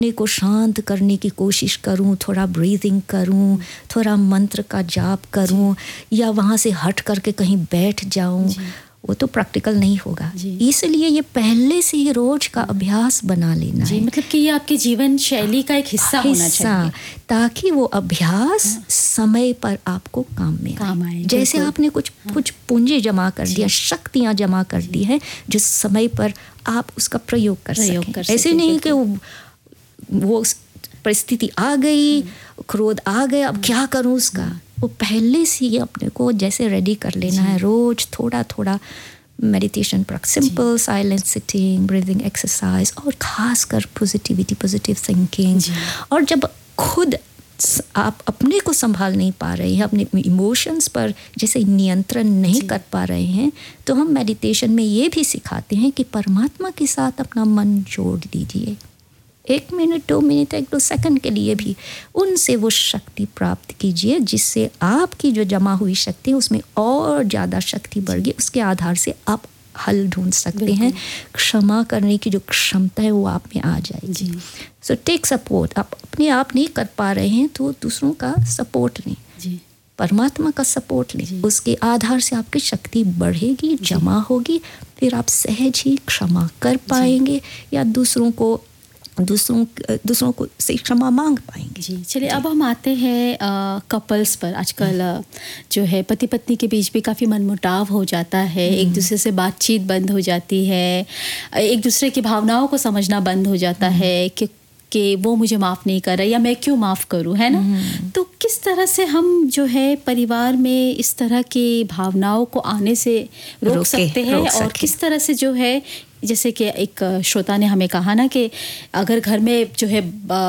अपने को शांत करने की कोशिश करूं, थोड़ा ब्रीदिंग करूं, थोड़ा मंत्र का जाप करूं, या वहाँ से हट करके कहीं बैठ जाऊं, वो तो प्रैक्टिकल नहीं होगा। इसलिए ये पहले से ही रोज का अभ्यास बना लेना है। मतलब कि ये आपके जीवन शैली का एक हिस्सा होना चाहिए, ताकि वो अभ्यास समय पर आपको काम में आए। जैसे आपने कुछ पूंजी जमा कर दिया, शक्तियां जमा कर दी है, जो समय पर आप उसका प्रयोग कर सकें। ऐसे नहीं कि वो परिस्थिति आ गई, क्रोध आ गया, अब क्या करूं उसका, वो पहले से ही अपने को जैसे रेडी कर लेना है। रोज थोड़ा थोड़ा meditation, simple silent sitting, breathing exercise, और खासकर पॉजिटिविटी, पॉजिटिव थिंकिंग। और जब खुद आप अपने को संभाल नहीं पा रहे हैं, अपने इमोशंस पर जैसे नियंत्रण नहीं कर पा रहे हैं, तो हम मेडिटेशन में ये भी सिखाते हैं कि परमात्मा के साथ अपना मन जोड़ दीजिए। 1 मिनट, 2 मिनट, 1-2 सेकंड के लिए भी उनसे वो शक्ति प्राप्त कीजिए, जिससे आपकी जो जमा हुई शक्ति है उसमें और ज़्यादा शक्ति बढ़ेगी। उसके आधार से आप हल ढूंढ सकते हैं, क्षमा करने की जो क्षमता है वो आप में आ जाएगी। So tech support. आप अपने आप नहीं कर पा रहे हैं तो दूसरों का सपोर्ट लें, परमात्मा का सपोर्ट लें। उसके आधार से आपकी शक्ति बढ़ेगी, जमा होगी, फिर आप सहज ही क्षमा कर पाएंगे, या दूसरों को से क्षमा मांग पाएंगे। चलिए, अब हम आते हैं कपल्स पर। आजकल जो है पति पत्नी के बीच भी काफ़ी मनमुटाव हो जाता है, एक दूसरे से बातचीत बंद हो जाती है, एक दूसरे की भावनाओं को समझना बंद हो जाता है कि वो मुझे माफ़ नहीं कर रहा, या मैं क्यों माफ़ करूं, है ना। तो किस तरह से हम जो है परिवार में इस तरह की भावनाओं को आने से रोक सकते हैं, और किस तरह से जो है, जैसे कि एक श्रोता ने हमें कहा ना कि अगर घर में जो है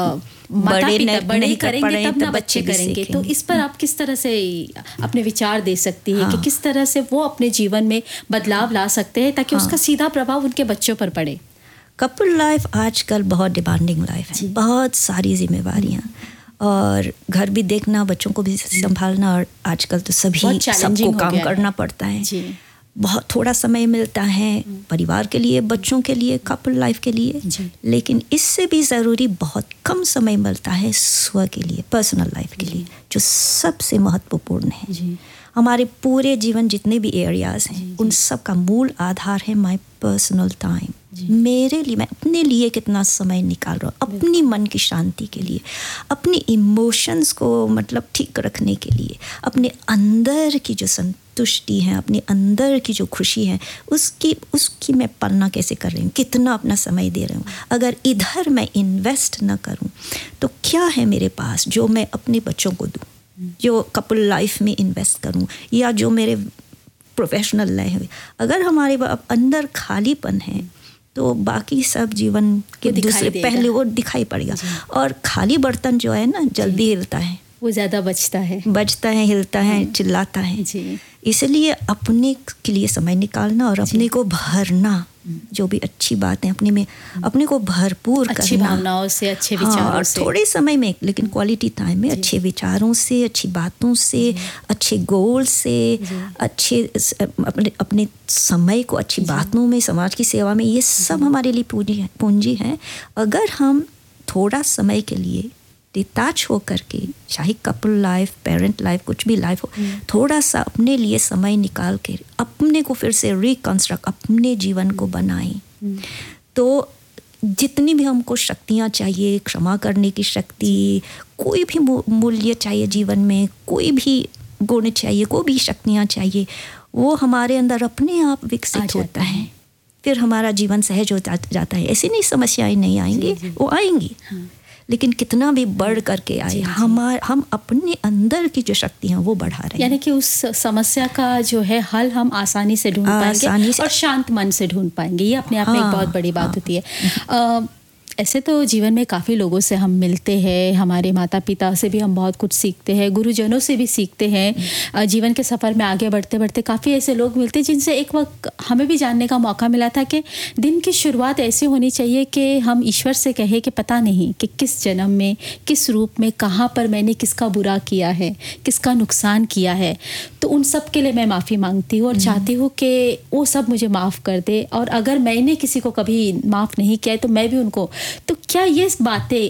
माता-पिता बड़े करेंगे तब ना बच्चे करेंगे, तो इस पर आप किस तरह से अपने विचार दे सकती है कि किस तरह से वो अपने जीवन में बदलाव ला सकते हैं ताकि उसका सीधा प्रभाव उनके बच्चों पर पड़े। कपल लाइफ आजकल बहुत डिमांडिंग लाइफ है, बहुत सारी जिम्मेवारियाँ, और घर भी देखना, बच्चों को भी संभालना, और आजकल तो सबको काम करना पड़ता है। बहुत थोड़ा समय मिलता है परिवार के लिए, बच्चों के लिए, कपल लाइफ के लिए, लेकिन इससे भी ज़रूरी बहुत कम समय मिलता है स्व के लिए, पर्सनल लाइफ के लिए, जो सबसे महत्वपूर्ण है। हमारे पूरे जीवन जितने भी एरियाज हैं, उन सब का मूल आधार है माय पर्सनल टाइम। मेरे लिए, मैं अपने लिए कितना समय निकाल रहा हूँ, अपनी मन की शांति के लिए, अपनी इमोशंस को मतलब ठीक रखने के लिए, अपने अंदर की जो संतुष्टि है, अपने अंदर की जो खुशी है, उसकी मैं पालना कैसे कर रही हूँ, कितना अपना समय दे रही हूँ। अगर इधर मैं इन्वेस्ट न करूँ तो क्या है मेरे पास जो मैं अपने बच्चों को दूँ, जो कपल लाइफ में इन्वेस्ट करूँ, या जो मेरे प्रोफेशनल लाइफ है। अगर हमारे अंदर खालीपन है तो बाकी सब जीवन के दूसरे पहले वो दिखाई पड़ेगा। और खाली बर्तन जो है ना, जल्दी हिलता है, वो ज़्यादा बचता है, हिलता है, चिल्लाता है। इसलिए अपने के लिए समय निकालना और अपने को भरना, जो भी अच्छी बात है अपने में, अपने को भरपूर करना, अच्छी भावनाओं से, अच्छे विचारों से, थोड़े समय में, लेकिन क्वालिटी टाइम में, अच्छे विचारों से, अच्छी बातों से, अच्छे गोल से, अच्छे अपने समय को अच्छी बातों में, समाज की सेवा में, ये सब हमारे लिए पूंजी है। अगर हम थोड़ा समय के लिए डिटैच हो करके, चाहे कपल लाइफ, पेरेंट लाइफ, कुछ भी लाइफ हो, थोड़ा सा अपने लिए समय निकाल के अपने को फिर से रिकंस्ट्रक्ट, अपने जीवन को बनाएं, तो जितनी भी हमको शक्तियाँ चाहिए, क्षमा करने की शक्ति, कोई भी मूल्य चाहिए जीवन में, कोई भी गुण चाहिए, कोई भी शक्तियाँ चाहिए, वो हमारे अंदर अपने आप विकसित होता है। फिर हमारा जीवन सहज हो जाता है। ऐसी नहीं समस्याएं नहीं आएंगी, वो आएंगी, लेकिन कितना भी बढ़ करके आए, हम अपने अंदर की जो शक्ति है वो बढ़ा रहे हैं। यानी कि उस समस्या का जो है हल हम आसानी से ढूंढ पाएंगे और शांत मन से ढूंढ पाएंगे। ये अपने आप में एक बहुत बड़ी बात होती है। ऐसे तो जीवन में काफ़ी लोगों से हम मिलते हैं, हमारे माता पिता से भी हम बहुत कुछ सीखते हैं, गुरुजनों से भी सीखते हैं। जीवन के सफ़र में आगे बढ़ते बढ़ते काफ़ी ऐसे लोग मिलते हैं जिनसे एक वक्त हमें भी जानने का मौका मिला था कि दिन की शुरुआत ऐसी होनी चाहिए कि हम ईश्वर से कहें कि पता नहीं कि किस जन्म में, किस रूप में, कहाँ पर मैंने किसका बुरा किया है, किसका नुकसान किया है। तो उन सब के लिए मैं माफ़ी मांगती हूँ और चाहती हूँ कि वो सब मुझे माफ़ कर दे, और अगर मैंने किसी को कभी माफ़ नहीं किया है तो मैं भी उनको। तो क्या ये बातें